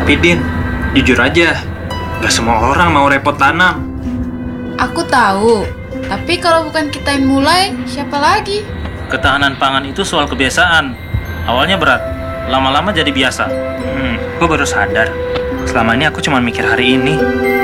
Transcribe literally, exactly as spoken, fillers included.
Tapi Din, jujur aja, gak semua orang mau repot tanam. Aku tahu, tapi kalau bukan kita yang mulai, siapa lagi? Ketahanan pangan itu soal kebiasaan. Awalnya berat, lama-lama jadi biasa. Hmm, gue baru sadar, selama ini aku cuma mikir hari ini.